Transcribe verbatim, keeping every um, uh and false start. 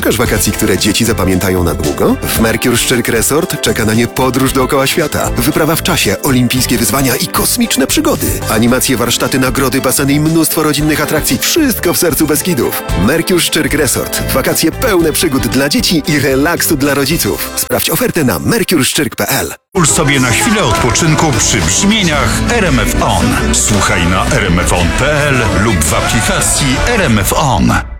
Szukasz wakacji, które dzieci zapamiętają na długo? W Mercure Szczyrk Resort czeka na nie podróż dookoła świata, wyprawa w czasie, olimpijskie wyzwania i kosmiczne przygody. Animacje, warsztaty, nagrody, baseny i mnóstwo rodzinnych atrakcji. Wszystko w sercu Beskidów. Mercure Szczyrk Resort. Wakacje pełne przygód dla dzieci i relaksu dla rodziców. Sprawdź ofertę na mercure szczyrk kropka p l. Pozwól sobie na chwilę odpoczynku przy brzmieniach R M F On. Słuchaj na r m f on kropka p l lub w aplikacji R M F On.